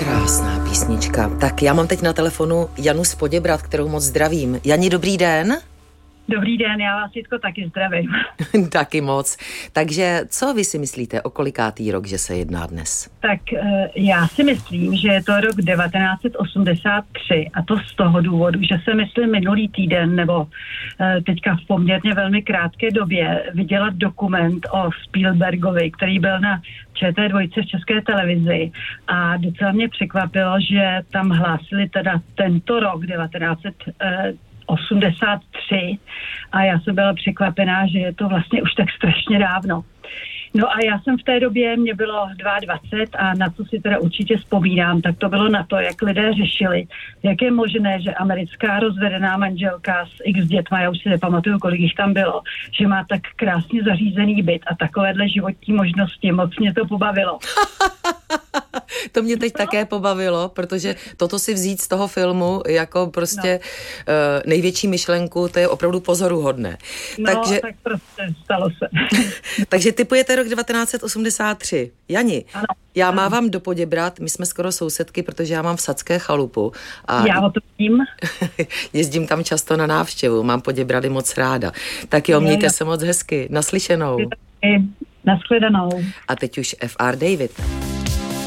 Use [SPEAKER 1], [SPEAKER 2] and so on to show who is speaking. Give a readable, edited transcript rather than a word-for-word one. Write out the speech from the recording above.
[SPEAKER 1] Krásná písnička. Tak já mám teď na telefonu Janu z Poděbrad, kterou moc zdravím. Jani, dobrý den.
[SPEAKER 2] Dobrý den, já vás Jitko taky zdravím.
[SPEAKER 1] Taky moc. Takže co vy si myslíte, o kolikátý rok, že se jedná dnes?
[SPEAKER 2] Tak já si myslím, že je to rok 1983 a to z toho důvodu, že jsem myslím minulý týden nebo teďka v poměrně velmi krátké době viděla dokument o Spielbergovi, který byl na ČT2 v České televizi a docela mě překvapilo, že tam hlásili teda tento rok 1983 a já jsem byla překvapená, že je to vlastně už tak strašně dávno. No a já jsem v té době, mě bylo 22 a na co si teda určitě vzpomínám, tak to bylo na to, jak lidé řešili, jak je možné, že americká rozvedená manželka s x dětma, já už si nepamatuju, kolik jich tam bylo, že má tak krásně zařízený byt a takovéhle životní možnosti, moc mě to pobavilo.
[SPEAKER 1] To mě teď také pobavilo, protože toto si vzít z toho filmu jako prostě největší myšlenku, to je opravdu pozoruhodné.
[SPEAKER 2] No, tak prostě stalo se.
[SPEAKER 1] Takže typujete rok 1983. Jani,
[SPEAKER 2] ano,
[SPEAKER 1] já mávám do Poděbrad, my jsme skoro sousedky, protože já mám v Sadské chalupu. A
[SPEAKER 2] já o to vím.
[SPEAKER 1] Jezdím tam často na návštěvu, mám Poděbrady moc ráda. Tak jo, mějte se moc hezky. Naslyšenou.
[SPEAKER 2] Nashledanou.
[SPEAKER 1] A teď už F.R. David.